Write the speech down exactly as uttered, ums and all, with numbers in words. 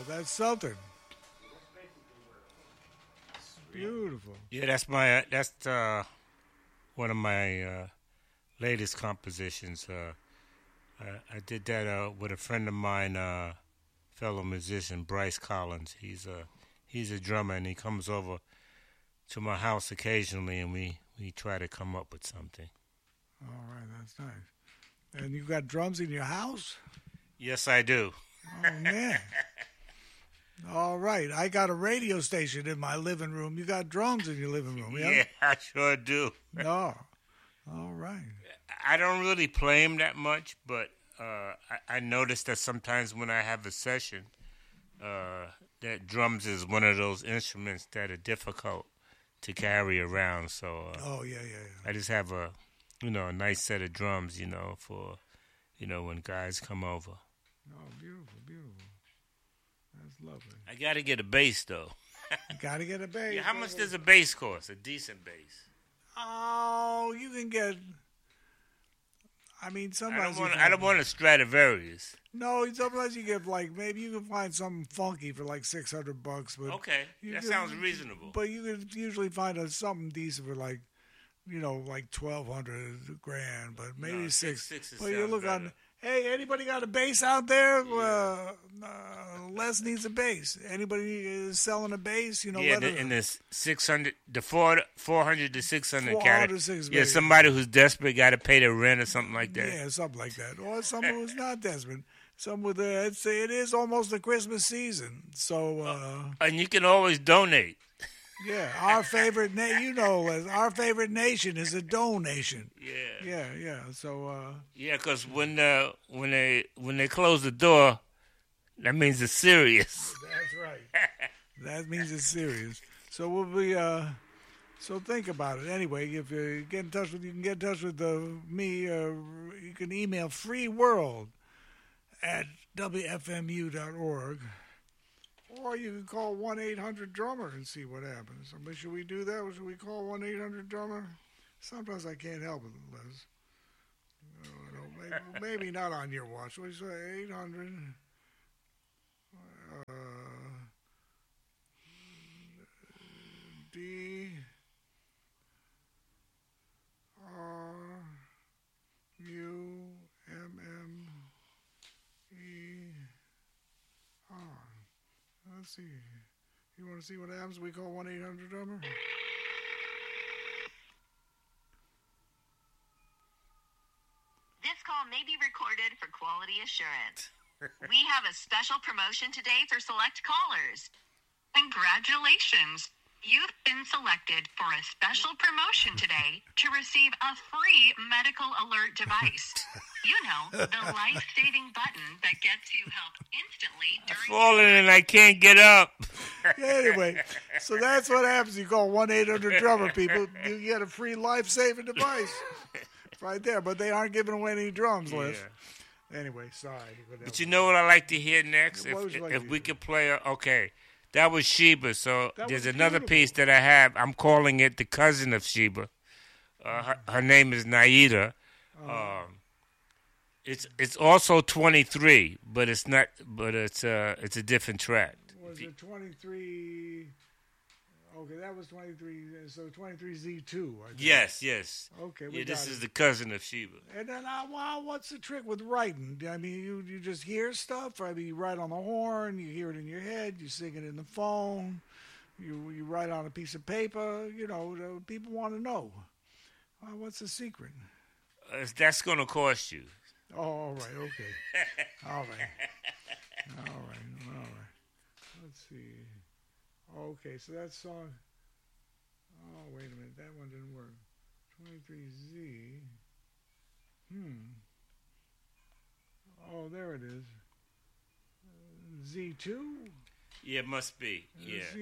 that's something. Beautiful. Yeah, that's my that's uh, one of my uh, latest compositions. Uh, I, I did that uh, with a friend of mine, uh, fellow musician Bryce Collins. He's a he's a drummer, and he comes over to my house occasionally, and we, we try to come up with something. All right, that's nice. And you got drums in your house? Yes, I do. Oh man. All right, I got a radio station in my living room. You got drums in your living room, yeah? Yeah, I sure do. No. All right. I don't really play them that much, but uh, I, I notice that sometimes when I have a session, uh, that drums is one of those instruments that are difficult to carry around. So uh, oh yeah, yeah, yeah. I just have a, you know, a nice set of drums, you know, for, you know, when guys come over. Oh, beautiful, beautiful. That's lovely. I got to get a bass though. You got to get a bass. Yeah, how much does a bass cost? A decent bass? Oh, you can get. I mean, I sometimes don't want. you I don't want a Stradivarius. No, sometimes you get like maybe you can find something funky for like six hundred bucks, but Okay, you that can- sounds reasonable. But you can usually find a, something decent for like, you know, like twelve hundred grand, but maybe No, six. six- six But you sounds look on. better. Hey, anybody got a bass out there? Uh, uh, Les needs a bass. Anybody is selling a bass? You know, Yeah, let the, her- in the six hundred, the four four hundred to six hundred four hundred category. to six hundred, Yeah, baby. somebody who's desperate got to pay their rent or something like that. Yeah, something like that. Or someone who's not desperate. Some with, uh, I'd say it is almost the Christmas season. So, uh, And you can always donate. yeah, our favorite, na- you know, Les, our favorite nation is a donation. Yeah, Yeah, yeah. So, uh, yeah, because when uh, when they when they close the door, that means it's serious. that's right. That means it's serious. So we'll be. Uh, so think about it. Anyway, if you get in touch with, you can get in touch with uh, me. Uh, you can email freeworld at w f m u dot org. Or you can call one eight hundred drummer and see what happens. I mean, should we do that? Or should we call one eight hundred drummer? Sometimes I can't help it, Liz. No, no, maybe, maybe not on your watch. What do you say? eight hundred. Uh, D. R. U. M. M. E. R. Let's see. You want to see what happens? We call one eight hundred drummer. This call may be recorded for quality assurance. We have a special promotion today for select callers. Congratulations! You've been selected for a special promotion today to receive a free medical alert device. You know, the life-saving button that gets you help instantly during... Falling and I can't get up. Anyway, so that's what happens. You call one eight hundred drummer, people. You get a free life-saving device right there. But they aren't giving away any drums, Liz. Yeah. Anyway, sorry. But you know what I like to hear next? What would If you like if to we hear? could play a okay. That was Sheba, so That there's was another beautiful. piece that I have. I'm calling it the cousin of Sheba. Uh, her, her name is Naida. Oh. Um, it's it's also twenty-three, but it's not. But it's uh it's a different track. Was it twenty-three? Okay, that was twenty-three. So twenty-three Z two. I think. Yes, yes. Okay, we Yeah, this got is it. the cousin of Sheba. And then, uh, well, what's the trick with writing? I mean, you you just hear stuff. I mean, you write on the horn, you hear it in your head, you sing it in the phone, you you write on a piece of paper. You know, uh, people want to know. Uh, what's the secret? Uh, that's gonna cost you. Oh, all right, okay, all right, all right, all right. Let's see. Okay, so that song. Oh, wait a minute, that one didn't work. twenty-three Z. Hmm. Oh, there it is. Z two? Yeah, it must be. Yeah.